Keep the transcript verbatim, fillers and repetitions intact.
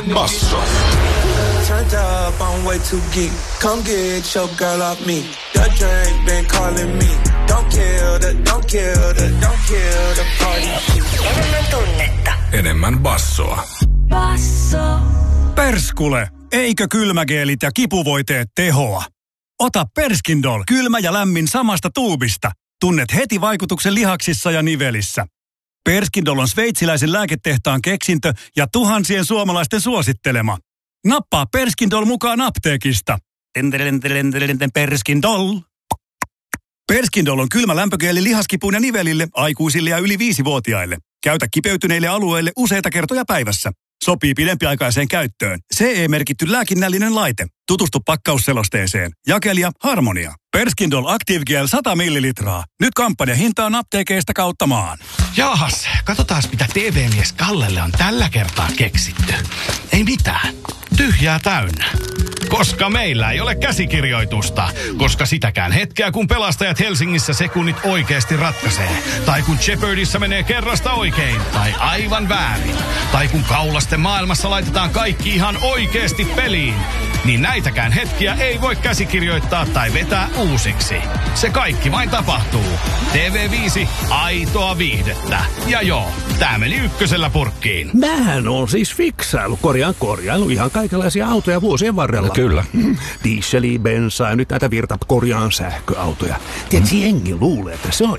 basso. Turned up, I'm way too geek. Come get your girl off me. The drink been calling me. Don't kill the, don't kill the, don't kill the party. Enemmän tunnetta. Enemmän bassoa. Basso. Perskule, eikö kylmägeelit ja kipuvoiteet tehoa? Ota Perskindol, kylmä ja lämmin samasta tuubista. Tunnet heti vaikutuksen lihaksissa ja nivelissä. Perskindol on sveitsiläisen lääketehtaan keksintö ja tuhansien suomalaisten suosittelema. Nappaa Perskindol mukaan apteekista. Perskindol. Perskindol on kylmä lämpögeeli lihaskipuun ja nivelille, aikuisille ja yli viisivuotiaille. Käytä kipeytyneille alueille useita kertoja päivässä. Sopii pidempiaikaiseen käyttöön. C E-merkitty lääkinnällinen laite. Tutustu pakkausselosteeseen. Jakelija Harmonia. Perskindol Active Gel sata millilitraa. Nyt kampanjahintaan apteekeista kautta maan. Jaahas, katsotaan mitä T V-mies Kallelle on tällä kertaa keksitty. Ei mitään. Tyhjää täynnä. Koska meillä ei ole käsikirjoitusta. Koska sitäkään hetkeä, kun pelastajat Helsingissä sekunnit oikeasti ratkaisee. Tai kun Jeopardyssä menee kerrasta oikein. Tai aivan väärin. Tai kun kaulasten maailmassa laitetaan kaikki ihan oikeasti peliin. Niin näitäkään hetkiä ei voi käsikirjoittaa tai vetää uusiksi. Se kaikki vain tapahtuu. T V viisi, aitoa viihdettä. Ja joo, tää meni ykkösellä purkkiin. Mähän on siis fiksailu, korjaan korjailu ihan kaikenlaisia autoja vuosien varrella. No kyllä. Dieseliä, bensaa ja nyt näitä virta korjaan sähköautoja. Tiedätkö, jengi luulee, että se on